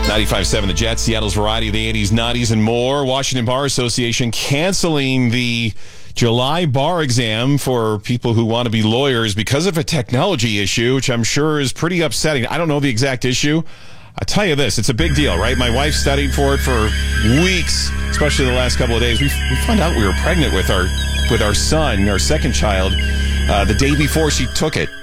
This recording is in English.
95.7 The Jet, Seattle's variety of the 80s, 90s, and more. Washington Bar Association canceling the July bar exam for people who want to be lawyers because of a technology issue, which I'm sure is pretty upsetting. I don't know the exact issue. I'll tell you this, it's a big deal, right? My wife studied for it for weeks, especially the last couple of days. We found out we were pregnant with our son, our second child, the day before she took it.